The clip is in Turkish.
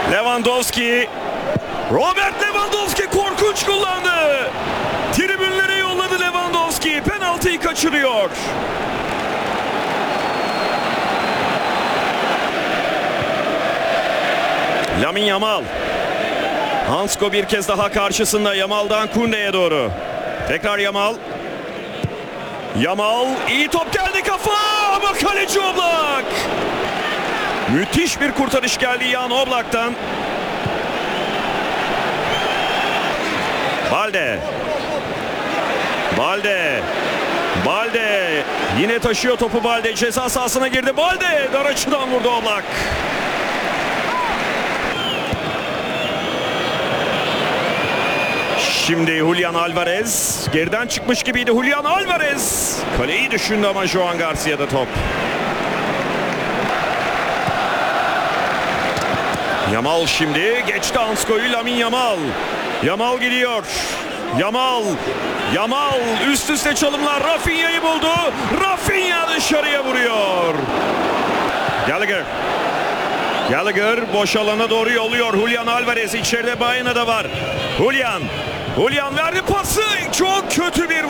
Lewandowski. Robert Lewandowski korkunç kullandı. Tribünlere yolladı Lewandowski. Penaltıyı kaçırıyor. Lamine Yamal. Hansko bir kez daha karşısında. Yamal'dan Koundé'ye doğru. Tekrar Yamal. Yamal iyi top geldi kafa ama kaleci Oblak. Müthiş bir kurtarış geldi Jan Oblak'tan. Balde. Balde. Balde. Yine taşıyor topu Balde. Ceza sahasına girdi. Balde. Dar açıdan vurdu Oblak. Şimdi Julian Alvarez. Geriden çıkmış gibiydi Julian Alvarez. Kaleyi düşündü ama Joan Garcia'da top. Yamal şimdi geçti Hansko'yu. Lamine Yamal. Yamal gidiyor. Yamal. Yamal üst üste çalımlar. Rafinha'yı buldu. Rafinha dışarıya vuruyor. Gallagher. Gallagher boş alana doğru yolluyor. Julian Alvarez içeride, Baena da var. Julian verdi pası. Çok kötü bir